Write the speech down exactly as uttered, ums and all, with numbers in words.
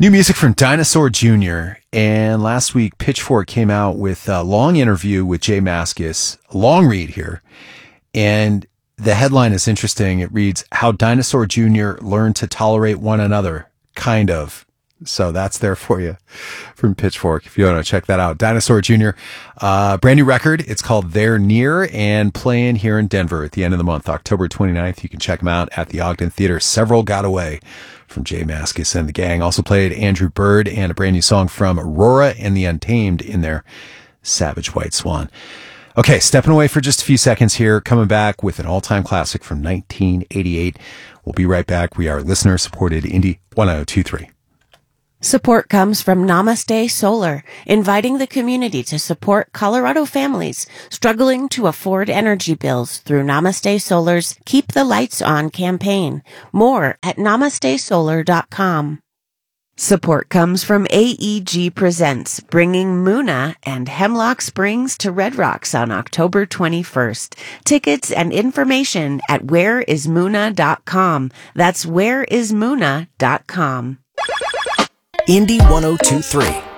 New music from Dinosaur Junior And last week, Pitchfork came out with a long interview with J Mascis, a long read here. And the headline is interesting. It reads, How Dinosaur Junior Learned to Tolerate One Another, kind of. So that's there for you from Pitchfork if you want to check that out. Dinosaur Junior, uh, brand new record. It's called They're Near and playing here in Denver at the end of the month, October twenty-ninth. You can check them out at the Ogden Theater. Several got away from J Mascis and the gang. Also played Andrew Bird and a brand new song from Aurora and the Untamed in their Savage White Swan. Okay, stepping away for just a few seconds here, coming back with an all-time classic from nineteen eighty-eight. We'll be right back. We are listener-supported Indie one oh two three. Support comes from Namaste Solar, inviting the community to support Colorado families struggling to afford energy bills through Namaste Solar's Keep the Lights On campaign. More at namaste solar dot com. Support comes from A E G Presents, bringing Muna and Hemlock Springs to Red Rocks on October twenty-first. Tickets and information at where is muna dot com. That's where is muna dot com. Indie one oh two three.